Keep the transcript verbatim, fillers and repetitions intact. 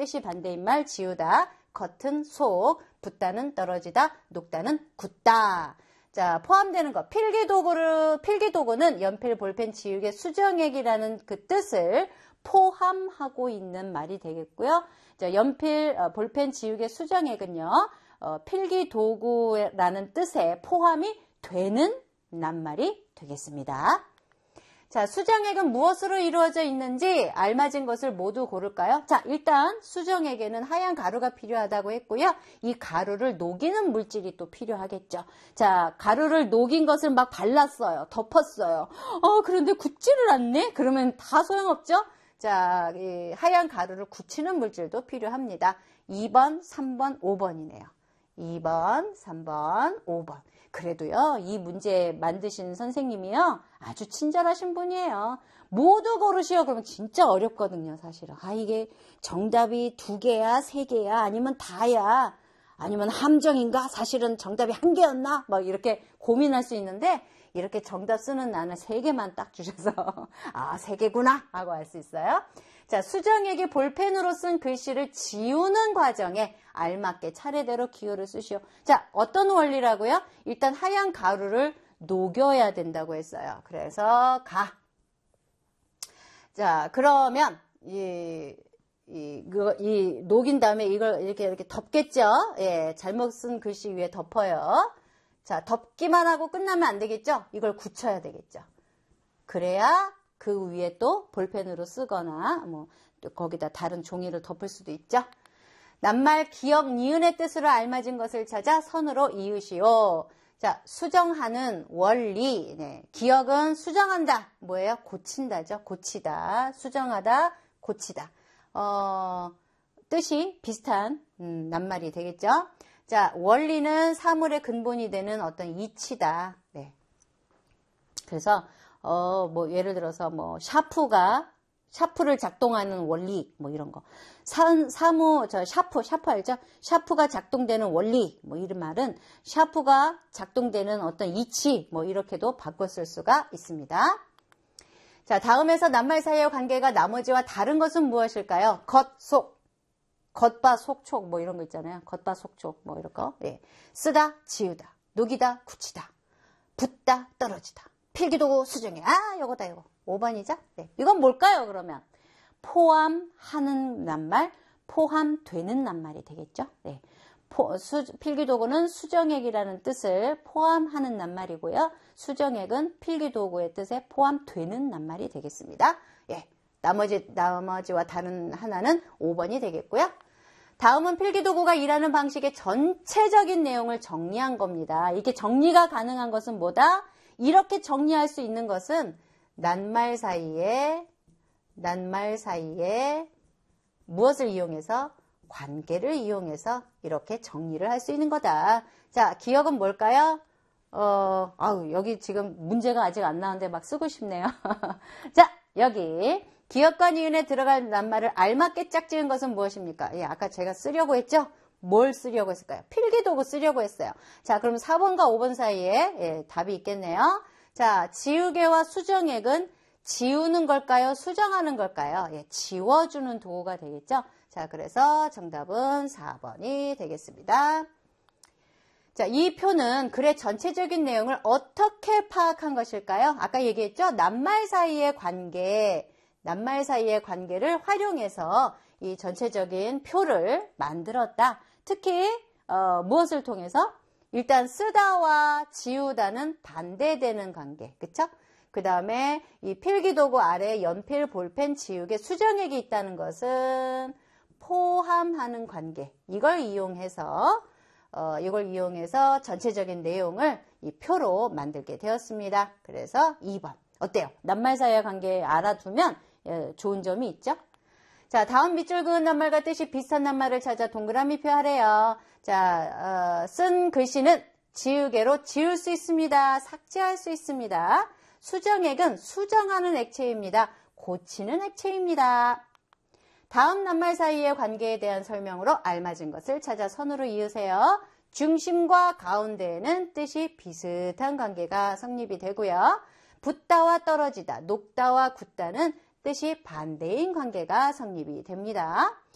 뜻이 반대인 말 지우다, 겉은 속, 붙다는 떨어지다, 녹다는 굳다. 자, 포함되는 것. 필기도구를, 필기도구는 연필, 볼펜, 지우개, 수정액이라는 그 뜻을 포함하고 있는 말이 되겠고요. 자, 연필, 어, 볼펜, 지우개, 수정액은요, 어, 필기도구라는 뜻에 포함이 되는 낱말이 되겠습니다. 자, 수정액은 무엇으로 이루어져 있는지 알맞은 것을 모두 고를까요? 자, 일단 수정액에는 하얀 가루가 필요하다고 했고요. 이 가루를 녹이는 물질이 또 필요하겠죠. 자, 가루를 녹인 것을 막 발랐어요. 덮었어요. 어, 그런데 굳지를 않네? 그러면 다 소용없죠? 자, 이 하얀 가루를 굳히는 물질도 필요합니다. 이 번, 삼 번, 오 번이네요. 이 번, 삼 번, 오 번. 그래도요, 이 문제 만드신 선생님이요, 아주 친절하신 분이에요. 모두 고르시오. 그러면 진짜 어렵거든요, 사실은. 아, 이게 정답이 두 개야, 세 개야, 아니면 다야, 아니면 함정인가? 사실은 정답이 한 개였나? 막 이렇게 고민할 수 있는데, 이렇게 정답 쓰는 나는 세 개만 딱 주셔서, 아, 세 개구나! 하고 알 수 있어요. 자, 수정액이 볼펜으로 쓴 글씨를 지우는 과정에 알맞게 차례대로 기호를 쓰시오. 자, 어떤 원리라고요? 일단 하얀 가루를 녹여야 된다고 했어요. 그래서 가. 자, 그러면 이, 이, 그, 이 녹인 다음에 이걸 이렇게 이렇게 덮겠죠? 예, 잘못 쓴 글씨 위에 덮어요. 자, 덮기만 하고 끝나면 안 되겠죠? 이걸 굳혀야 되겠죠. 그래야 그 위에 또 볼펜으로 쓰거나 뭐 또 거기다 다른 종이를 덮을 수도 있죠. 낱말 기역 니은의 뜻으로 알맞은 것을 찾아 선으로 이으시오. 자, 수정하는 원리. 네. 기역은 수정한다. 뭐예요? 고친다죠. 고치다. 수정하다. 고치다. 어, 뜻이 비슷한 음, 낱말이 되겠죠. 자, 원리는 사물의 근본이 되는 어떤 이치다. 네. 그래서 어, 뭐, 예를 들어서, 뭐, 샤프가, 샤프를 작동하는 원리, 뭐, 이런 거. 사, 사무, 저, 샤프, 샤프 알죠? 샤프가 작동되는 원리, 뭐, 이런 말은, 샤프가 작동되는 어떤 이치, 뭐, 이렇게도 바꿔 쓸 수가 있습니다. 자, 다음에서 낱말 사이의 관계가 나머지와 다른 것은 무엇일까요? 겉, 속. 겉바, 속촉, 뭐, 이런 거 있잖아요. 겉바, 속촉, 뭐, 이런 거. 예. 쓰다, 지우다. 녹이다, 굳히다. 붙다, 떨어지다. 필기도구 수정해. 아, 요거다, 요거. 오 번이죠? 네. 이건 뭘까요, 그러면? 포함하는 낱말, 포함되는 낱말이 되겠죠? 네. 포, 수, 필기도구는 수정액이라는 뜻을 포함하는 낱말이고요. 수정액은 필기도구의 뜻에 포함되는 낱말이 되겠습니다. 예. 나머지, 나머지와 다른 하나는 오 번이 되겠고요. 다음은 필기도구가 일하는 방식의 전체적인 내용을 정리한 겁니다. 이게 정리가 가능한 것은 뭐다? 이렇게 정리할 수 있는 것은 낱말 사이에 낱말 사이에 무엇을 이용해서? 관계를 이용해서 이렇게 정리를 할 수 있는 거다. 자, 기억은 뭘까요? 어, 아우, 여기 지금 문제가 아직 안 나오는데 막 쓰고 싶네요. 자, 여기 기억과 니은에 들어갈 낱말을 알맞게 짝지은 것은 무엇입니까? 예, 아까 제가 쓰려고 했죠? 뭘 쓰려고 했을까요? 필기도구 쓰려고 했어요. 자, 그럼 사 번과 오 번 사이에 예, 답이 있겠네요. 자, 지우개와 수정액은 지우는 걸까요? 수정하는 걸까요? 예, 지워주는 도구가 되겠죠? 자, 그래서 정답은 사 번이 되겠습니다. 자, 이 표는 글의 전체적인 내용을 어떻게 파악한 것일까요? 아까 얘기했죠? 낱말 사이의 관계, 낱말 사이의 관계를 활용해서 이 전체적인 표를 만들었다. 특히 어, 무엇을 통해서? 일단 쓰다와 지우다는 반대되는 관계, 그쵸? 그 다음에 이 필기도구 아래 연필, 볼펜, 지우개, 수정액이 있다는 것은 포함하는 관계. 이걸 이용해서 어, 이걸 이용해서 전체적인 내용을 이 표로 만들게 되었습니다. 그래서 이 번. 어때요? 낱말 사이의 관계 알아두면 예, 좋은 점이 있죠? 자, 다음 밑줄 그은 낱말과 뜻이 비슷한 낱말을 찾아 동그라미 표 하래요. 자, 어, 쓴 글씨는 지우개로 지울 수 있습니다. 삭제할 수 있습니다. 수정액은 수정하는 액체입니다. 고치는 액체입니다. 다음 낱말 사이의 관계에 대한 설명으로 알맞은 것을 찾아 선으로 이으세요. 중심과 가운데에는 뜻이 비슷한 관계가 성립이 되고요. 붙다와 떨어지다, 녹다와 굳다는 뜻이 반대인 관계가 성립이 됩니다.